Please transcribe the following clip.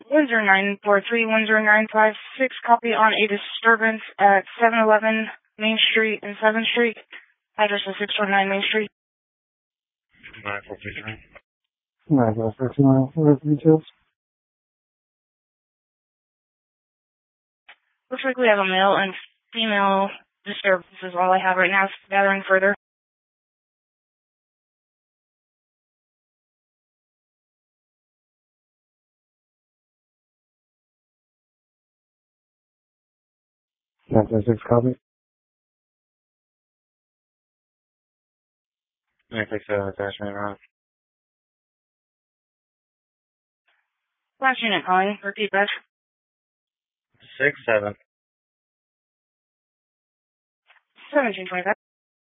10943-10956, copy on a disturbance at 711 Main Street and 7th Street. Address is 619 Main Street. 9459. 9459, what are the details? Looks like we have a male and female disturbance is all I have right now. Gathering further. That's a 6 copy. 967 attachment around. Last unit calling. Repeat that. 67. 1725.